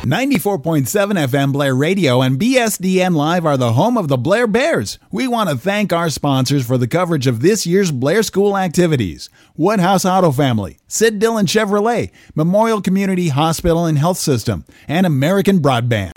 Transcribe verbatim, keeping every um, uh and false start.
ninety-four point seven F M Blair Radio and B S D N Live are the home of the Blair Bears. We want to thank our sponsors for the coverage of this year's Blair School activities. Woodhouse Auto Family, Sid Dillon Chevrolet, Memorial Community Hospital and Health System, and American Broadband.